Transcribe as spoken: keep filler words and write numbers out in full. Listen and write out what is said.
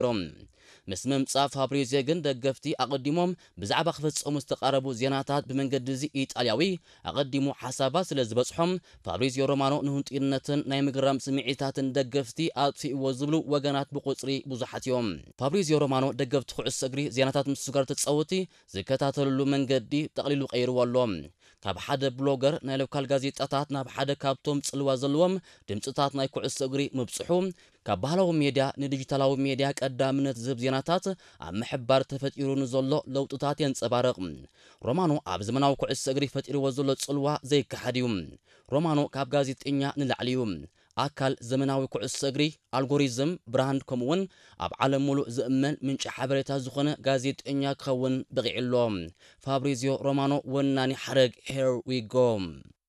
ምስ ምምጻእ ፋብሪዚዮ ግን ደገፍቲ ኣቐዲሞም ብዛዕባ ክፍጸሙ ዝተቃረቡ ዜናታት ብመንገዲ እዚ ኢጣልያዊ ኣቐዲሙ ሓሳባት ስለ ዝበጽሖም ፋብሪዚዮ ሮማኖ ንህንጡይነትን ናይ ምግራም ስምዒታትን ደገፍቲ ኣጥፊእዎ ዝብሉ ወገናት ብቁጽሪ ብዙሓት እዮም። ፋብሪዚዮ ሮማኖ ደገፍቲ ኩዕሶ እግሪ ዜናታት ምስ ጋር ተጻወቲ ዝከታተልሉ መንገዲ ጠቕሊሉ ቀይርዎ ኣሎ። ካብ ሓደ ብሎገር ናይ ሎካል ጋዜጣታት ናብ ሓደ ካብቶም ጽልዋ ዘለዎም ድምጽታት ናይ ኩዕሶ እግሪ ምብጽሑ ካብ ባህላዊ ሜድያ ንዲጂታላዊ ሜድያ ቀዳምነት ዝህብ ዜናታት ኣብ ምሕባር ተፈጢሩ ንዘሎ ለውጥታት የንጸባርቕ። ሮማኖ ኣብ ዘመናዊ ኩዕሶ እግሪ ፈጢርዎ ዘሎ ጽልዋ ዘይከሓድ እዩ። ሮማኖ ካብ ጋዜጠኛ ንላዕሊ እዩ። ኣካል ዘመናዊ ኩዕሶ እግሪ ኣልጎሪዝም ብራንድ ከምኡውን ኣብ ዓለም ሙሉእ ዝእመን ምንጪ ሓበሬታ ዝኾነ ጋዜጠኛ ክኸውን በቂዕሎ። ፋብሪዚዮ ሮማኖ ወናኒ ሓረግ ሄር ዊ ጎ